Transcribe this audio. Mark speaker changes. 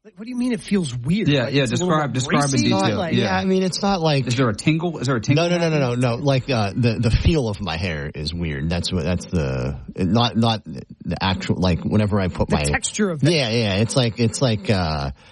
Speaker 1: Like, what do you mean it feels weird?
Speaker 2: Yeah,
Speaker 1: like,
Speaker 2: yeah.
Speaker 1: it's a little
Speaker 2: Describe in
Speaker 1: greasy?
Speaker 2: detail.
Speaker 1: Like,
Speaker 3: Yeah, I mean, it's not like.
Speaker 2: Is there a tingle?
Speaker 3: No. Like the feel of my hair is weird. That's the not the actual, like whenever I put
Speaker 1: the
Speaker 3: my
Speaker 1: texture of it.
Speaker 3: Yeah. It's like